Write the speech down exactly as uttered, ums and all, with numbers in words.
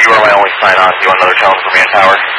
you are my only sign-on. Do you want another challenge from me on tower?